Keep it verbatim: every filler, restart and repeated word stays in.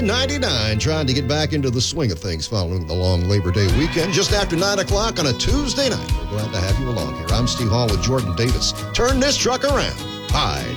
ninety-nine, trying to get back into the swing of things following the long Labor Day weekend. Just after nine o'clock on a Tuesday night. We're glad to have you along here. I'm Steve Hall with Jordan Davis. Turn this truck around. Hi.